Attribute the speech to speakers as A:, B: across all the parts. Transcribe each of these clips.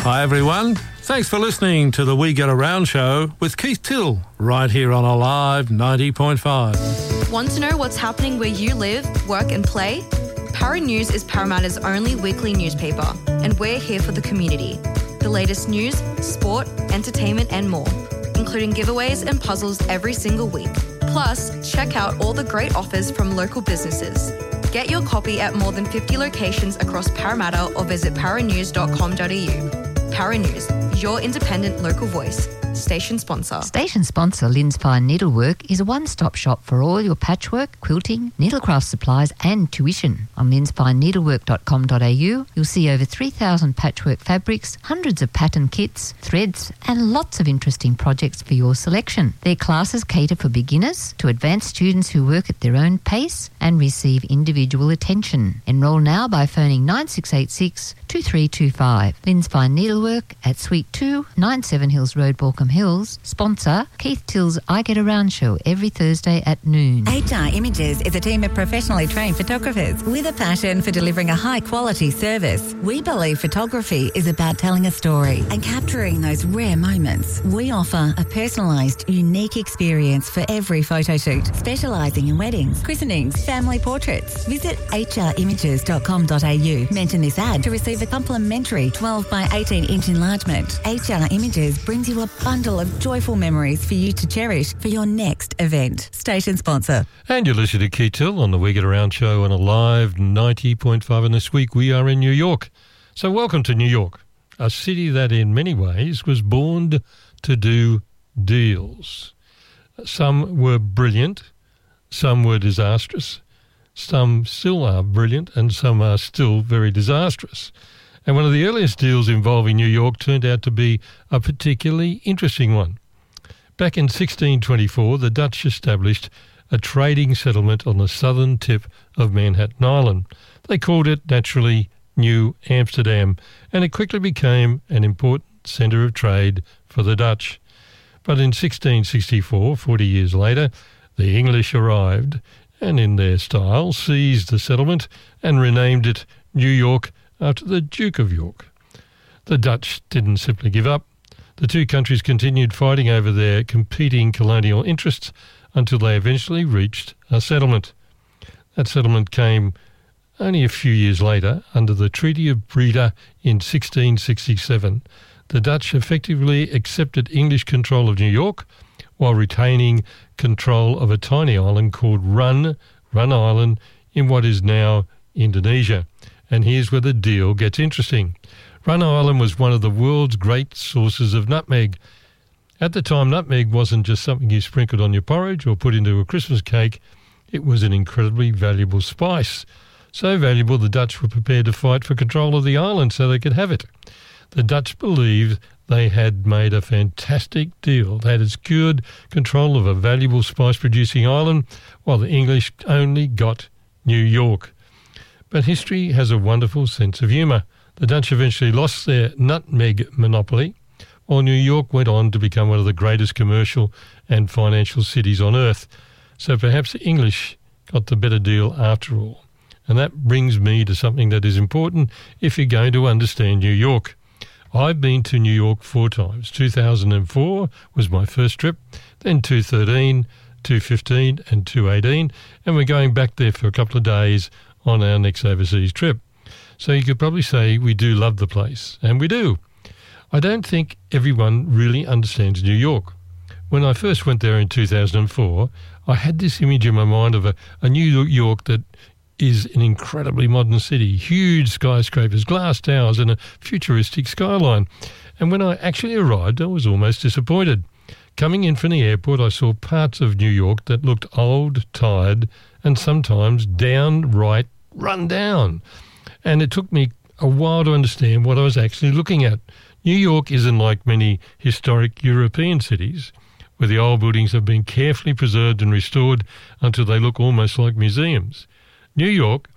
A: Hi everyone, thanks for listening to the We Get Around show with Keith Till, right here on Alive 90.5.
B: Want to know what's happening where you live, work and play? Para News is Parramatta's only weekly newspaper, and we're here for the community. The latest news, sport, entertainment and more, including giveaways and puzzles every single week. Plus, check out all the great offers from local businesses. Get your copy at more than 50 locations across Parramatta or visit paranews.com.au. Para News, your independent local voice. Station sponsor.
C: Station sponsor Lynn's Fine Needlework is a one-stop shop for all your patchwork, quilting, needlecraft supplies and tuition. On lynsfineneedlework.com.au, you'll see over 3,000 patchwork fabrics, hundreds of pattern kits, threads and lots of interesting projects for your selection. Their classes cater for beginners to advanced students who work at their own pace and receive individual attention. Enrol now by phoning 9686 2325. Lynn's Fine Needlework at Suite 2, 97 Hills Road, Balcombe Hills. Sponsor Keith Till's I Get Around show every Thursday at noon.
D: HR Images is a team of professionally trained photographers with a passion for delivering a high-quality service. We believe photography is about telling a story and capturing those rare moments. We offer a personalised, unique experience for every photo shoot, specialising in weddings, christenings, family portraits. Visit hrimages.com.au. Mention this ad to receive a complimentary 12 by 18-inch enlargement. HR Images brings you a bundle of joyful memories for you to cherish for your next event. Station sponsor.
E: And you're listening to Keith Till on the We Get Around show on Alive 90.5, and this week we are in New York. So welcome to New York, a city that in many ways was born to do deals. Some were brilliant, some were disastrous, some still are brilliant and some are still very disastrous. And one of the earliest deals involving New York turned out to be a particularly interesting one. Back in 1624, the Dutch established a trading settlement on the southern tip of Manhattan Island. They called it, naturally, New Amsterdam, and it quickly became an important centre of trade for the Dutch. But in 1664, 40 years later, the English arrived and, in their style, seized the settlement and renamed it New York after the Duke of York. The Dutch didn't simply give up. The two countries continued fighting over their competing colonial interests until they eventually reached a settlement. That settlement came only a few years later under the Treaty of Breda in 1667. The Dutch effectively accepted English control of New York while retaining control of a tiny island called Run Island in what is now Indonesia. And here's where the deal gets interesting. Run Island was one of the world's great sources of nutmeg. At the time, nutmeg wasn't just something you sprinkled on your porridge or put into a Christmas cake. It was an incredibly valuable spice. So valuable, the Dutch were prepared to fight for control of the island so they could have it. The Dutch believed they had made a fantastic deal. They had secured control of a valuable spice-producing island, while the English only got New York. But history has a wonderful sense of humour. The Dutch eventually lost their nutmeg monopoly, while New York went on to become one of the greatest commercial and financial cities on earth. So perhaps the English got the better deal after all. And that brings me to something that is important if you're going to understand New York. I've been to New York 4 times. 2004 was my first trip, then 2013, 2015 and 2018, and we're going back there for a couple of days on our next overseas trip. So you could probably say we do love the place, and we do. I don't think everyone really understands New York. When I first went there in 2004, I had this image in my mind of a New York that is an incredibly modern city, huge skyscrapers, glass towers and a futuristic skyline. And when I actually arrived, I was almost disappointed. Coming in from the airport, I saw parts of New York that looked old, tired, and sometimes downright run down. And it took me a while to understand what I was actually looking at. New York isn't like many historic European cities, where the old buildings have been carefully preserved and restored until they look almost like museums. New York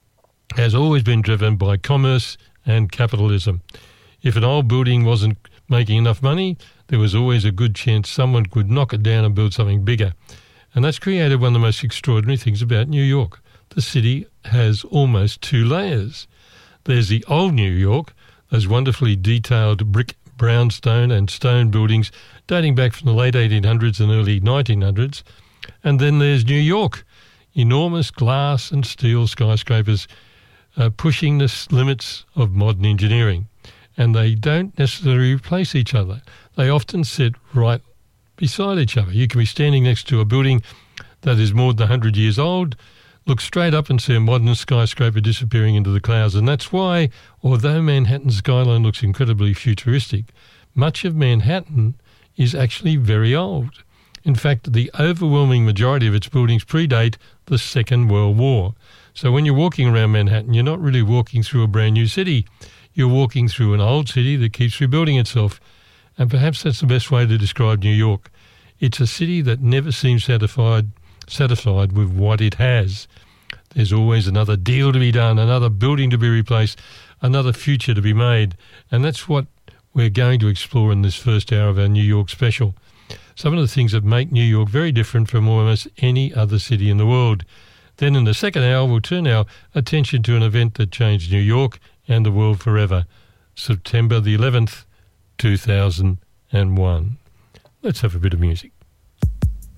E: has always been driven by commerce and capitalism. If an old building wasn't making enough money, there was always a good chance someone could knock it down and build something bigger. And that's created one of the most extraordinary things about New York. The city has almost 2 layers. There's the old New York those wonderfully detailed brick, brownstone and stone buildings dating back from the late 1800s and early 1900s. And then there's New York, enormous glass and steel skyscrapers pushing the limits of modern engineering. And they don't necessarily replace each other. They often sit right beside each other. You can be standing next to a building that is more than 100 years old, look straight up and see a modern skyscraper disappearing into the clouds. And that's why, although Manhattan's skyline looks incredibly futuristic, much of Manhattan is actually very old. In fact, the overwhelming majority of its buildings predate the Second World War. So when you're walking around Manhattan, you're not really walking through a brand new city. You're walking through an old city that keeps rebuilding itself. And perhaps that's the best way to describe New York. It's a city that never seems satisfied with what it has. There's always another deal to be done, another building to be replaced, another future to be made. And that's what we're going to explore in this first hour of our New York special. Some of the things that make New York very different from almost any other city in the world. Then in the second hour, we'll turn our attention to an event that changed New York and the world forever. September the 11th, 2001. Let's have a bit of music.